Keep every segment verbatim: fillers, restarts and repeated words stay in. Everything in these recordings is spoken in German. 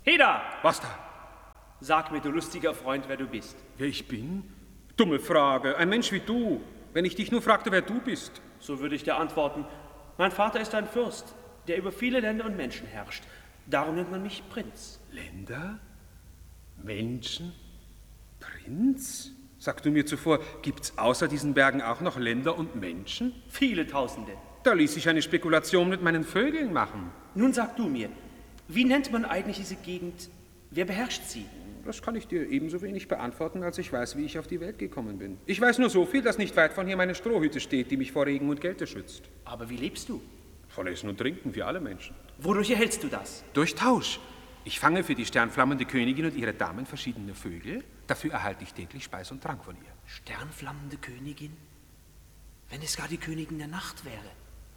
Heda! Was da? Sag mir, du lustiger Freund, wer du bist. Wer ich bin? Dumme Frage. Ein Mensch wie du. Wenn ich dich nur fragte, wer du bist. So würde ich dir antworten. Mein Vater ist ein Fürst, der über viele Länder und Menschen herrscht. Darum nennt man mich Prinz. Länder? Menschen? Prinz? Sagst du mir zuvor, gibt's außer diesen Bergen auch noch Länder und Menschen? Viele Tausende. Da ließ sich eine Spekulation mit meinen Vögeln machen. Nun sag du mir, wie nennt man eigentlich diese Gegend? Wer beherrscht sie? Das kann ich dir ebenso wenig beantworten, als ich weiß, wie ich auf die Welt gekommen bin. Ich weiß nur so viel, dass nicht weit von hier meine Strohhütte steht, die mich vor Regen und Kälte schützt. Aber wie lebst du? Von Essen und Trinken, wie alle Menschen. Wodurch erhältst du das? Durch Tausch. Ich fange für die sternflammende Königin und ihre Damen verschiedene Vögel. Dafür erhalte ich täglich Speis und Trank von ihr. Sternflammende Königin? Wenn es gar die Königin der Nacht wäre.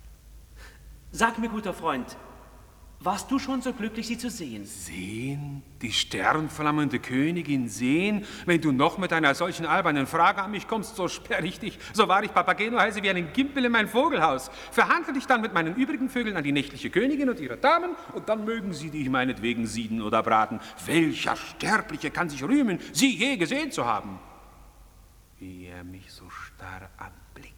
Sag mir, guter Freund, warst du schon so glücklich, sie zu sehen? Sehen? Die sternflammende Königin sehen? Wenn du noch mit einer solchen albernen Frage an mich kommst, so sperr ich dich. So wahr ich Papageno heiße wie einen Gimpel in mein Vogelhaus. Verhandle dich dann mit meinen übrigen Vögeln an die nächtliche Königin und ihre Damen, und dann mögen sie dich meinetwegen sieden oder braten. Welcher Sterbliche kann sich rühmen, sie je gesehen zu haben? Wie er mich so starr anblickt.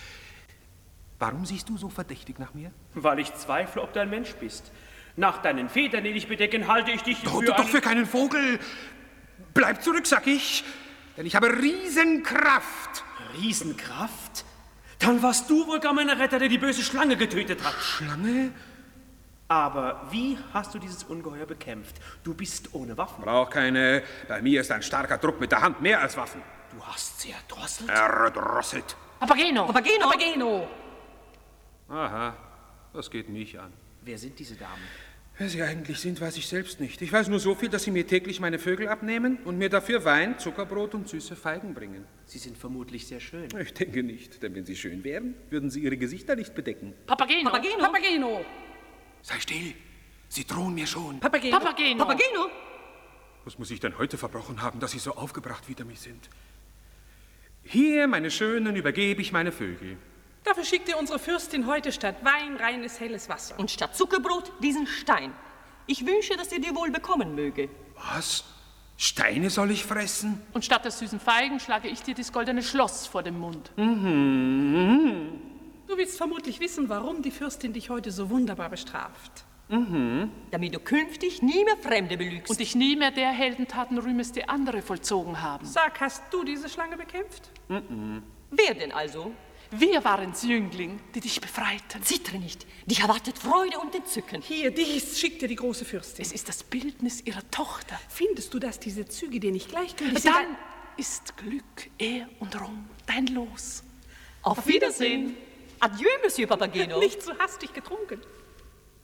Warum siehst du so verdächtig nach mir? Weil ich zweifle, ob du ein Mensch bist. Nach deinen Federn, die dich bedecken, halte ich dich Doch, für doch einen... für keinen Vogel. Bleib zurück, sag ich, denn ich habe Riesenkraft. Riesenkraft? Dann warst du wohl gar mein Retter, der die böse Schlange getötet hat. Schlange? Aber wie hast du dieses Ungeheuer bekämpft? Du bist ohne Waffen. Brauch keine. Bei mir ist ein starker Druck mit der Hand mehr als Waffen. Du hast sie erdrosselt? Erdrosselt. Papageno! Papageno! Papageno! Aha, das geht mich an. Wer sind diese Damen? Wer sie eigentlich sind, weiß ich selbst nicht. Ich weiß nur so viel, dass sie mir täglich meine Vögel abnehmen und mir dafür Wein, Zuckerbrot und süße Feigen bringen. Sie sind vermutlich sehr schön. Ich denke nicht, denn wenn sie schön wären, würden sie ihre Gesichter nicht bedecken. Papageno! Papageno! Papageno! Sei still, sie drohen mir schon. Papageno! Papageno! Papageno! Was muss ich denn heute verbrochen haben, dass sie so aufgebracht wider mich sind? Hier, meine Schönen, übergebe ich meine Vögel. Dafür schickt dir unsere Fürstin heute statt Wein reines, helles Wasser. Und statt Zuckerbrot diesen Stein. Ich wünsche, dass er dir wohl bekommen möge. Was? Steine soll ich fressen? Und statt der süßen Feigen schlage ich dir das goldene Schloss vor den Mund. Mhm. Du willst vermutlich wissen, warum die Fürstin dich heute so wunderbar bestraft. Mhm. Damit du künftig nie mehr Fremde belügst. Und dich nie mehr der Heldentaten rühmest, die andere vollzogen haben. Sag, hast du diese Schlange bekämpft? Mhm. Wer denn also? Wir waren's, Jüngling, die dich befreiten. Zittere nicht, dich erwartet Freude und Entzücken. Hier, dies schickt dir die große Fürstin. Es ist das Bildnis ihrer Tochter. Findest du, dass diese Züge dir nicht gleichgültig sind? Dann ist Glück, Ehr und Ruhm dein Los. Auf Wiedersehen. Adieu, Monsieur Papageno. Nicht so hastig getrunken.